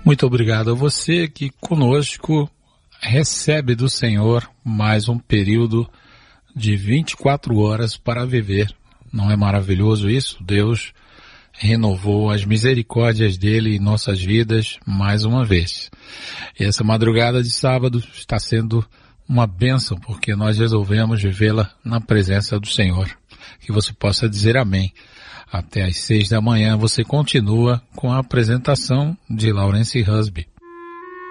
Muito obrigado a você que conosco recebe do Senhor mais um período de 24 horas para viver. Não é maravilhoso isso? Deus renovou as misericórdias dele em nossas vidas mais uma vez. E essa madrugada de sábado está sendo uma bênção, porque nós resolvemos vivê-la na presença do Senhor. Que você possa dizer amém. Até às 6 da manhã você continua com a apresentação de Laurence Husby.